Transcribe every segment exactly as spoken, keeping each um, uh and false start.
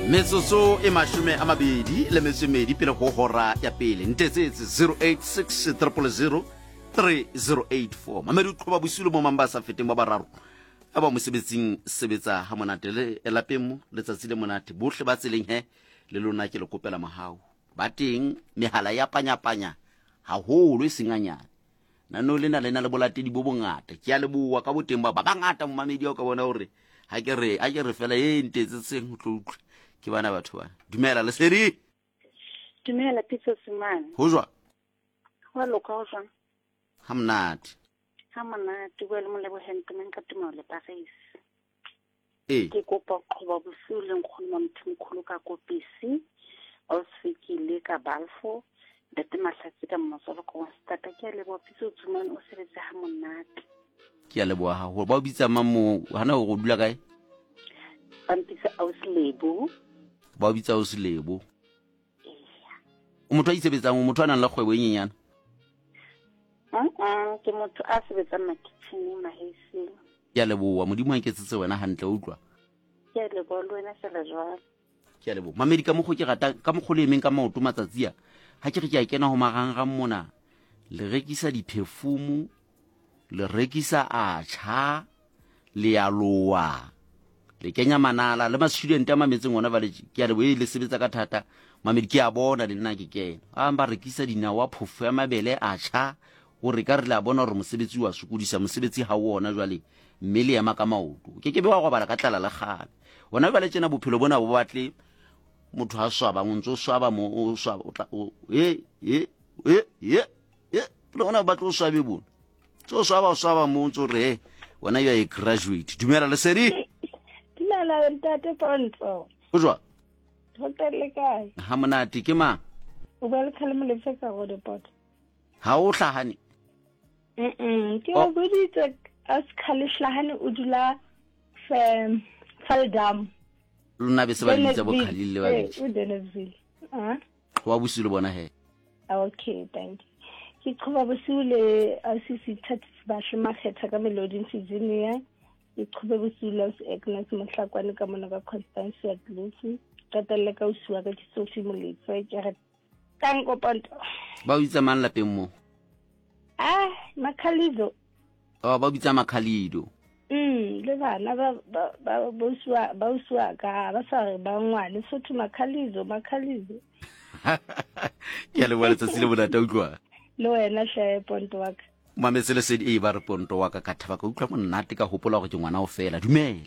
Metsotso e mashome a mabedi le metso e medi pele go hora ya pele ntetsetse zero eight six zero zero zero three zero eight four mamedi o qhoba bosilo mo mamba sa feteng ba bararo a ba mosebetsing sebetsa ha monate le elapeng mo letsatsi le monate bohle ba tseleng he le lona ke le kopela mahao ba teng mehala ya panyapanya haholo e senganyana nano lena lena le bolatedi bo bongata ke a le bua ka boteng ba ba bangata mo mamedi o ka bona hore ha ke re a ke re fela e ntetsetseng ho tlotlwa ke bana batho bana dumela le seri dumela pitso simane ho jwa wa loka ho jwa ha mnati ha monate bo le mo lebo hente men ka tumao le Paris eh ke kopa qoba bosiu le nkgono mthimkhulu ka kopisi o sekile ka balfo de temasatsi ka mosolo ko stata ke le bo pitso tsumane o sebetsa ha monate ke a leboa ha ho ba o bitsa mammo hana go dula kae pampisa auslebo ba o bitsa o selebo o motho a isebetsang o motho a nang le kgwebo e nyenyana ah ke motho a sebetsang makitchen mahesi ke a leboa modimo a nketsetse wena hantle o utlwa ke a leboa le wena sela jwalo ke a leboa mamedi ka mogho ke rata ka mogho le emeng ka maoto matsatsi a ha ke re ke a kena ho marangrang mona le rekisa di-perfume le rekisa acha le ya loa le kenya manala le ma student a mametseng ona vale ke a le boe le sebetsa ka thata mamedi ke a bona le nna ke kena a mba rekisa dinawa phofu ya mabele acha gore ka re la bona gore mosebetsi wa sukudisa mosebetsi ha wona jwale mmele ya maka maoto ke ke be wa go bala ka tlala le gale bona ba le tsena bophelo bona bo batle motho ha swaba montso swaba mo o swaba o e e e e e le ona ba tlo swabe bona tso swaba swaba mo ntso re wona you are a graduate dumela le seri dumela ntate Ponto o jwa hotel le kae ha monate ke ma o ba le khale mo le feka go depot ha o hlahane mm ke o boditse as khale hlahane o dula fem Faldam lona be se ba ditsa bo khalile ba ditse o Deneville ah wa busilo bona he okay thank you ke qoba bosule a C C thatsi ba shema khetha ka melody season ya ke qoba bosule as Agnes Mohlakwane ka mona ka Constance ya Tlusi tatelle ka uswa ka Sophie Moletso e kere tango Ponto ba o itsa mang lapeng mo ah Makhalido oh ba o bitsa Makhalido mm le bana ba ba ba uswa ba uswa ka ba sa re ba ngwane sotho Makhalido Makhalido ke le bona tsile bona ta utlwa lo ena hle Ponto wa ka mametsele se di e ba re Ponto wa ka ka thaba ka utlwa monate ka hopola go ke ngwana o fela dumela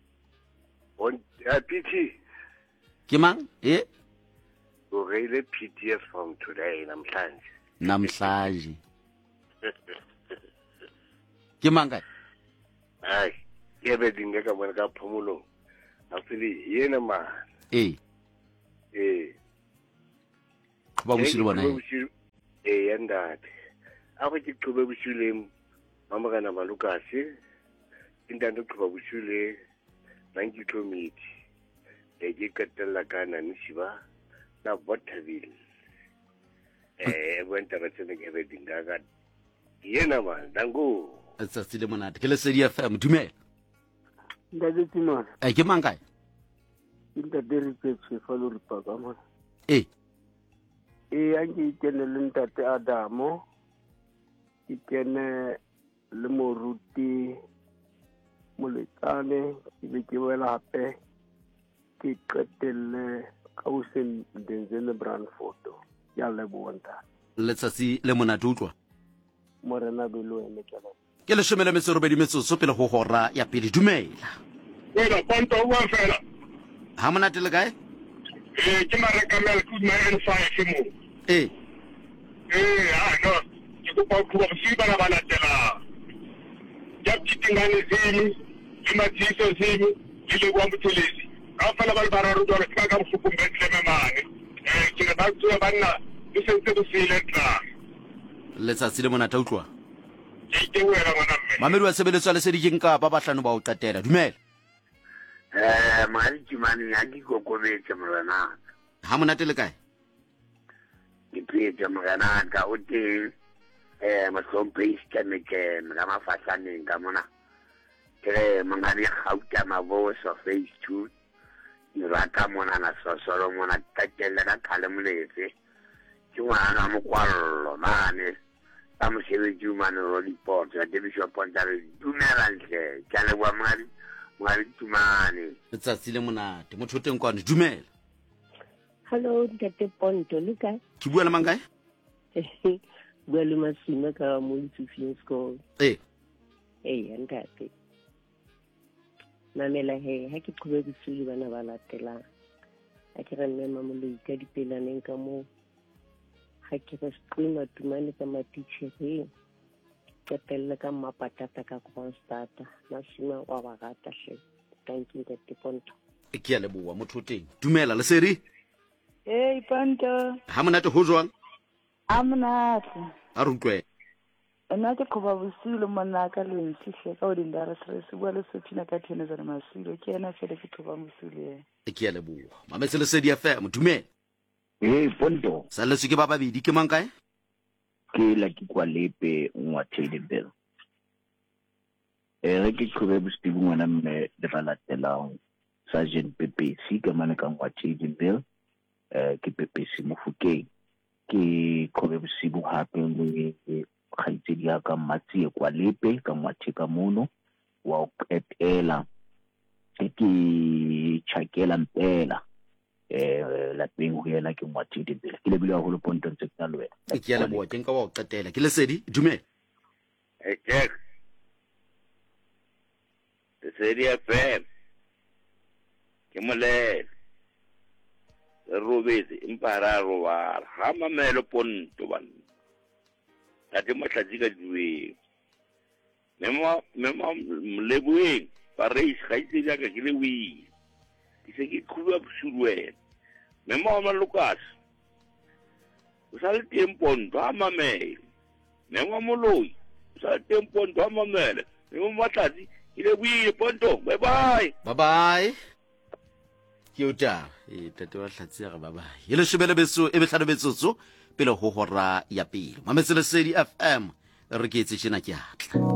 on a P T ke mang eh o reile P T S from today namhlanje namhlanje ke mang ka ai ke be dinga ka bona ka phomolo afili yena ma eh eh ba busilo bona eh yanda a go ke qobe busile mama kana ba Lucas intando qoba busile thank you to meet e ke katela kana nisiba na Bothaville eh wenta ba tsene ke be dinga ka yena ma dango tsa tsile monate ke le se di F M dumela ndade tino eh ke mang kae inta deri petse falo ripaka mo eh e a ke kene le ntate Adamo ke kene le moruti molekane ke be ke wela hape ke qetelle ka o sen denzene brand photo ya le bonta letsatsi le monate utlwa morena belo ene kala ke le shomela metsoro be di metsotso pele go hora ya pele dumela wena Ponto wa fela ha monate le kae eh ke marekamel food my N five mo eh eh ah no ke go pa go se ba ba la tela ya kitingane zini ke mathiso zini ke le kwa mothelesi ka fela ba ba raro dore ka ka mfukumbe tleme mane eh ke ba tswa banna ke sentse go sile tla letsatsi le monate utlwa ke wena ngwana mme mamedi wa sebeletswa le sedikeng ka ba bahlano ba o qatela dumela eh mari kimani ya di kokobetse morana ha monate le kae ke petse morana ka o teng eh masompe isteme ke ga mafatlhaneng ka mona ke mangane gauta mabo so phase two ira mona ka mona na sosoro mona ka tella ka khale moletse ke ngwana mo kwallo mane ka mo shebe jumane ro report ya division point ya dumela ntle ka le wa mari mari tumane letsatsi le monate motho teng kwane dumela. Hello Ntate Ponto Luka ke bua le mang kae? bua le Masimo ka mo Tsifeng school. Eh eh ntate mamela he ha ke qhobe bosuli bana ba latela a ke re nne mamolo ka dipelaneng ka mo ha ke re streamer tumane ka matitjhere ke tella ka mapatata ka constata Masimo wa ba gata hle. Thank you Ntate Ponto. ke ya leboa motho teng dumela le seri. Hey Ponto. Ha monate ho jwang? Amnate. A rutlwe. Nna ke khoba bosilo monna ka le ntsihle ka o dindara stress bua le sothina ka thene za masilo ke ena fele ke khoba bosilo ye. Ke ya leboa. Mametse le sedi F M dumela. Hey Ponto. Sa le se ke ba babedi ke mang kae? Ke la ke kwa lepe ngwa Tedebel. Eh re ke khobe bosilo ngwana mme le balatelang Sergeant Pepesi ka mane ka ngwa Tedebel. Eh ke Pepesi mo Fukeng. Ke khobe bosilo hape le khaitsedi ya ka matsie kwa lepe ka mwatheka mono wa etela ke chakela mpela eh la peng ho yena ke mwathedi bele ke lebile ho le Ponto ntse ka le wena ke ya leboa ke nka wa o qetela ke le sedi dumela. eh check the sedi F M ke mole robetse impara roba ha mamelo Ponto ban tate matlatsi ka diwe memo memo mlebueng ba reis ga itse ya ka ke le wi ke se ke khulwa bosuluwe memo ma Lucas o sa le Ponto a mamele memo moloi o sa le Ponto a mamele memo matlatsi ke le wi Ponto bye bye bye bye ke uta e tate wa hlatsi ya bye bye ile shebele beso e be tlhano betsotso pele ho hora ya pele mametse le sedi F M re ke etse tshena ke atla.